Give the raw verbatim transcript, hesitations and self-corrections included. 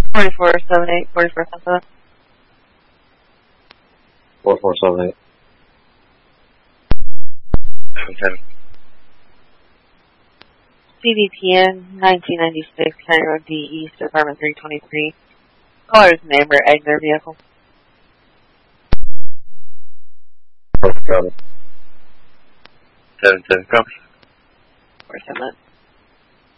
forty-four seven eight, forty-four seven seven. four four seven eight. seven seven. C D T N, nineteen ninety-six, County Road D East, apartment three twenty-three. Caller is neighbor, Egner vehicle. Perfect, got it. seven seven, copy. Or seven.